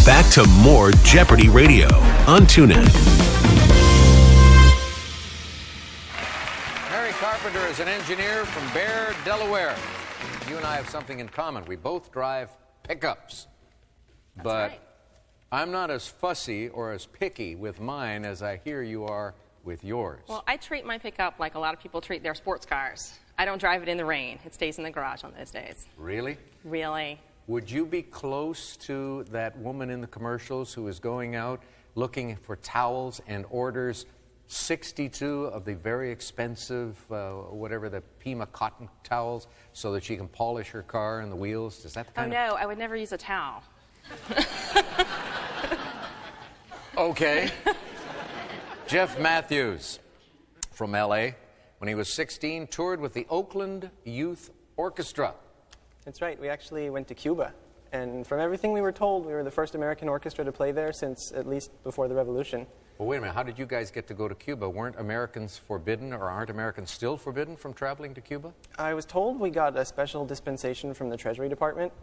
Back to more Jeopardy Radio on TuneIn. Mary Carpenter is an engineer from Bear, Delaware. You and I have something in common. We both drive pickups. That's but right. I'm not as fussy or as picky with mine as I hear you are with yours. Well, I treat my pickup like a lot of people treat their sports cars. I don't drive it in the rain. It stays in the garage on those days. Really? Really. Would you be close to that woman in the commercials who is going out looking for towels and orders 62 of the very expensive, whatever, the Pima cotton towels so that she can polish her car and the wheels? Is that the kind Oh, no, I would never use a towel. Okay. Jeff Matthews from L.A., when he was 16, toured with the Oakland Youth Orchestra. That's right. We actually went to Cuba. And from everything we were told, we were the first American orchestra to play there since at least before the revolution. Well, wait a minute. How did you guys get to go to Cuba? Weren't Americans forbidden, or aren't Americans still forbidden from traveling to Cuba? I was told we got a special dispensation from the Treasury Department.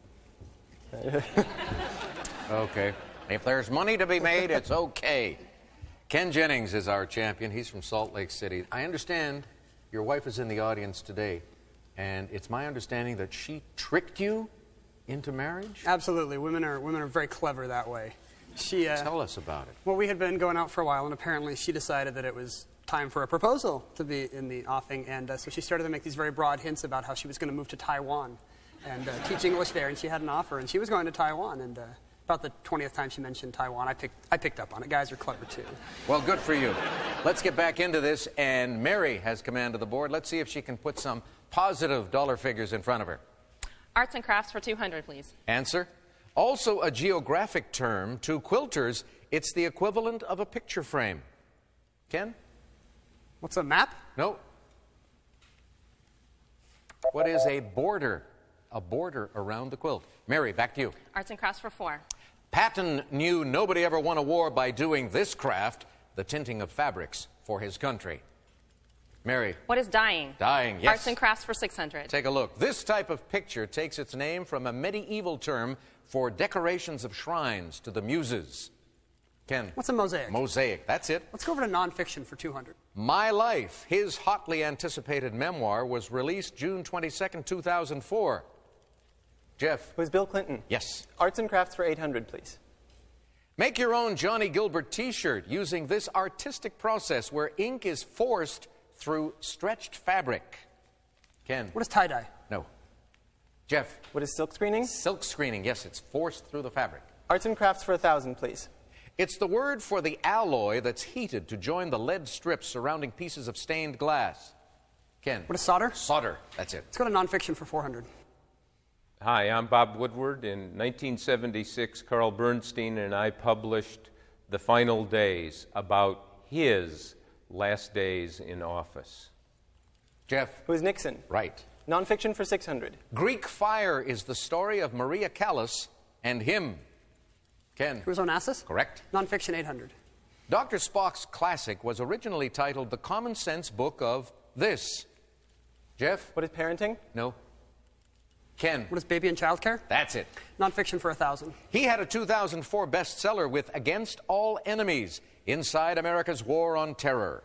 Okay. If there's money to be made, it's okay. Ken Jennings is our champion. He's from Salt Lake City. I understand your wife is in the audience today, and it's my understanding that she tricked you into marriage? Absolutely. Women are very clever that way. Tell us about it. Well, we had been going out for a while, and apparently she decided that it was time for a proposal to be in the offing, and so she started to make these very broad hints about how she was going to move to Taiwan and teach English there, and she had an offer, and she was going to Taiwan, and about the 20th time she mentioned Taiwan, I picked up on it. Guys are clever, too. Well, good for you. Let's get back into this, and Mary has command of the board. Let's see if she can put some positive dollar figures in front of her. Arts and crafts for 200, please. Answer. Also a geographic term. To quilters, it's the equivalent of a picture frame. Ken? What's a map? No. What is a border? A border around the quilt. Mary, back to you. Arts and crafts for 4. Patton knew nobody ever won a war by doing this craft, the tinting of fabrics for his country. Mary. What is dyeing? Dyeing, yes. Arts and crafts for 600. Take a look. This type of picture takes its name from a medieval term for decorations of shrines to the muses. Ken. What's a mosaic? Mosaic, that's it. Let's go over to nonfiction for 200. My Life, his hotly anticipated memoir, was released June 22nd, 2004. Jeff. Who's Bill Clinton? Yes. Arts and crafts for 800, please. Make your own Johnny Gilbert t-shirt using this artistic process where ink is forced through stretched fabric. Ken. What is tie-dye? No. Jeff. What is silk screening? Silk screening, yes, it's forced through the fabric. Arts and crafts for 1,000, please. It's the word for the alloy that's heated to join the lead strips surrounding pieces of stained glass. Ken. What is solder? Solder, that's it. Let's go to nonfiction for 400. Hi, I'm Bob Woodward. In 1976, Carl Bernstein and I published The Final Days, about his last days in office. Jeff. Who's Nixon? Right. Nonfiction for 600. Greek Fire is the story of Maria Callas and him. Ken. Who's Onassis? Correct. Nonfiction 800. Dr. Spock's classic was originally titled The Common Sense Book of This. Jeff. What is parenting? No. Ken. What is baby and childcare? That's it. Nonfiction for 1,000. He had a 2004 bestseller with Against All Enemies, Inside America's War on Terror.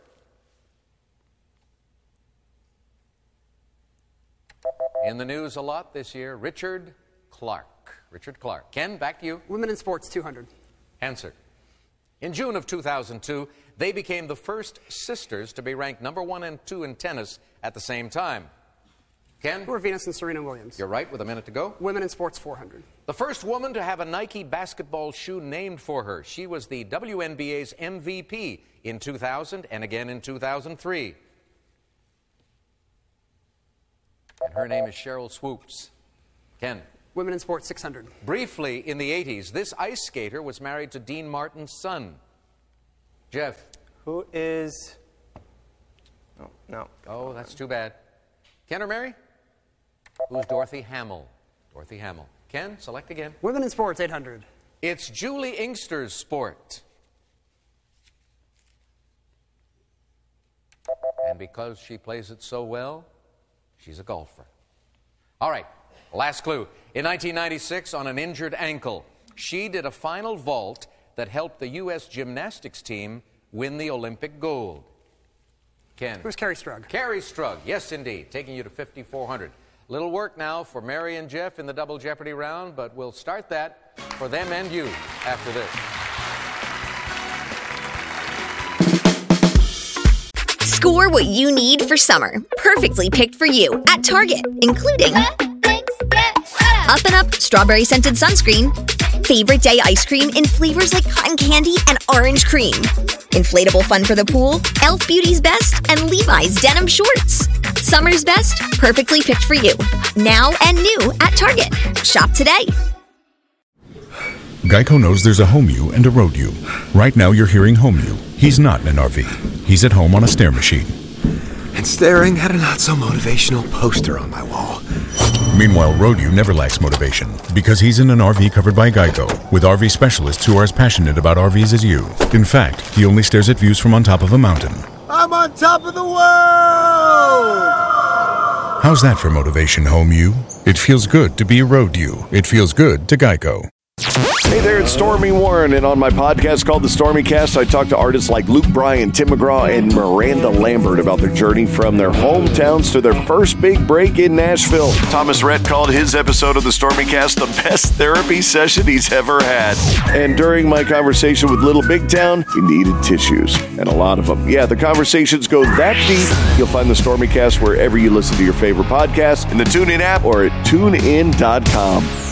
In the news a lot this year, Richard Clark. Richard Clark. Ken, back to you. Women in sports, 200. Answer. In June of 2002, they became the first sisters to be ranked number 1 and 2 in tennis at the same time. Ken? Who are Venus and Serena Williams? You're right, with a minute to go. Women in sports, 400. The first woman to have a Nike basketball shoe named for her. She was the WNBA's MVP in 2000 and again in 2003. And her name is Cheryl Swoops. Ken? Women in sports, 600. Briefly, in the 80s, this ice skater was married to Dean Martin's son. Jeff? Who is... Oh, no. Oh, that's too bad. Ken or Mary? Who's Dorothy Hamill? Dorothy Hamill. Ken, select again. Women in sports, 800. It's Julie Inkster's sport. And because she plays it so well, she's a golfer. All right, last clue. In 1996, on an injured ankle, She did a final vault that helped the U.S. gymnastics team win the Olympic gold. Ken. It was Carrie Strug. Carrie Strug, yes indeed, taking you to 5,400. Little work now for Mary and Jeff in the Double Jeopardy round, but we'll start that for them and you after this. Score what you need for summer. Perfectly picked for you at Target, including Up and Up Strawberry Scented Sunscreen, Favorite Day Ice Cream in flavors like cotton candy and orange cream, Inflatable Fun for the Pool, Elf Beauty's Best, and Levi's Denim Shorts. Summer's best, perfectly picked for you. Now and new at Target. Shop today. Geico knows there's a home you and a road you. Right now you're hearing home you. He's not in an RV. He's at home on a stair machine. And staring at a not-so-motivational poster on my wall. Meanwhile, road you never lacks motivation because he's in an RV covered by Geico with RV specialists who are as passionate about RVs as you. In fact, he only stares at views from on top of a mountain. I'm on top of the world! How's that for motivation, home you? It feels good to be a road you. It feels good to Geico. Hey there, it's Stormy Warren, and on my podcast called The Stormy Cast, I talk to artists like Luke Bryan, Tim McGraw, and Miranda Lambert about their journey from their hometowns to their first big break in Nashville. Thomas Rhett called his episode of The Stormy Cast the best therapy session he's ever had. And during my conversation with Little Big Town, he needed tissues, and a lot of them. Yeah, the conversations go that deep. You'll find The Stormy Cast wherever you listen to your favorite podcast, in the TuneIn app, or at TuneIn.com.